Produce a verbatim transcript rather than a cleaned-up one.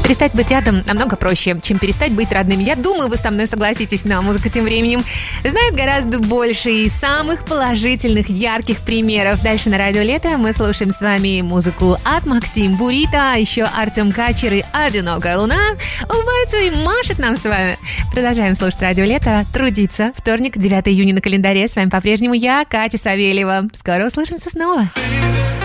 Перестать быть рядом намного проще, чем перестать быть родным. Я думаю, вы со мной согласитесь, но музыка тем временем знает гораздо больше и самых положительных, ярких примеров. Дальше на Радио Лето мы слушаем с вами музыку от Максим Бурита, а еще Артем Качер и «Одинокая луна» улыбаются и машет нам с вами. Продолжаем слушать Радио Лето, трудиться. Вторник, девятое июня на календаре. С вами по-прежнему я, Катя Савельева. Скоро услышимся снова.